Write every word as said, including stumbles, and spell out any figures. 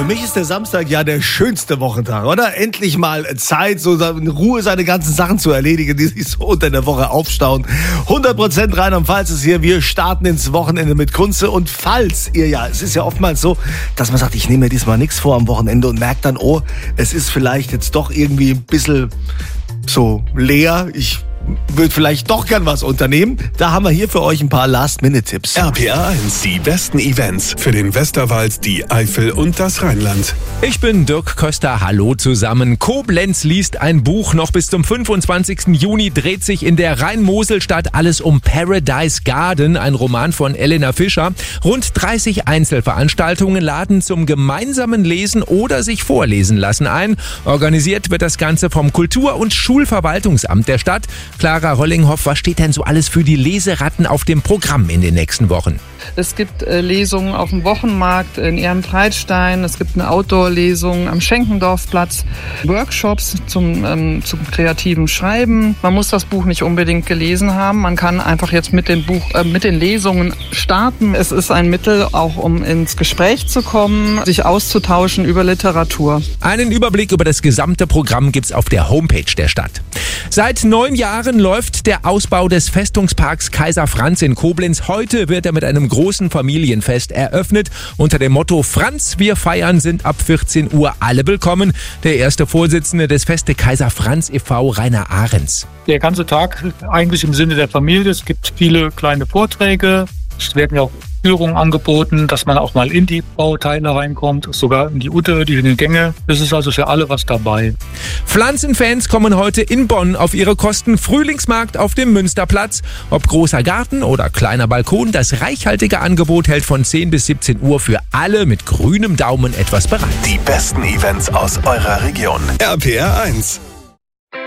mich ist der Samstag ja der schönste Wochentag, oder? Endlich mal Zeit, so in Ruhe seine ganzen Sachen zu erledigen, die sich so unter der Woche aufstauen. hundert Prozent Rheinland-Pfalz ist hier. Wir starten ins Wochenende mit Kunze. Und falls ihr ja, es ist ja oftmals so, dass man sagt, ich nehme mir diesmal nichts vor am Wochenende und merkt dann, oh, es ist vielleicht jetzt doch irgendwie ein bisschen so leer. Ich würde vielleicht doch gern was unternehmen. Da haben wir hier für euch ein paar Last-Minute-Tipps. R P R eins, die besten Events für den Westerwald, die Eifel und das Rheinland. Ich bin Dirk Köster, hallo zusammen. Koblenz liest ein Buch. Noch bis zum fünfundzwanzigsten Juni dreht sich in der Rhein-Mosel-Stadt alles um Paradise Garden, ein Roman von Elena Fischer. Rund dreißig Einzelveranstaltungen laden zum gemeinsamen Lesen oder sich vorlesen lassen ein. Organisiert wird das Ganze vom Kultur- und Schulverwaltungsamt der Stadt. Clara Rollinghoff, was steht denn so alles für die Leseratten auf dem Programm in den nächsten Wochen? Es gibt äh, Lesungen auf dem Wochenmarkt in Ehrenbreitstein, es gibt eine Outdoor-Lesung am Schenkendorfplatz, Workshops zum, ähm, zum kreativen Schreiben. Man muss das Buch nicht unbedingt gelesen haben, man kann einfach jetzt mit dem Buch, äh, mit den Lesungen starten. Es ist ein Mittel, auch um ins Gespräch zu kommen, sich auszutauschen über Literatur. Einen Überblick über das gesamte Programm gibt's auf der Homepage der Stadt. Seit neun Jahren läuft der Ausbau des Festungsparks Kaiser Franz in Koblenz. Heute wird er mit einem großen Familienfest eröffnet. Unter dem Motto Franz, wir feiern, sind ab vierzehn Uhr alle willkommen. Der erste Vorsitzende des Feste Kaiser Franz e V, Rainer Ahrens. Der ganze Tag eigentlich im Sinne der Familie. Es gibt viele kleine Vorträge. Es werden ja auch Führungen angeboten, dass man auch mal in die Bauteile reinkommt, sogar in die unterirdischen Gänge. Es ist also für alle was dabei. Pflanzenfans kommen heute in Bonn auf ihre Kosten. Frühlingsmarkt auf dem Münsterplatz. Ob großer Garten oder kleiner Balkon, das reichhaltige Angebot hält von zehn bis siebzehn Uhr für alle mit grünem Daumen etwas bereit. Die besten Events aus eurer Region. R P R eins.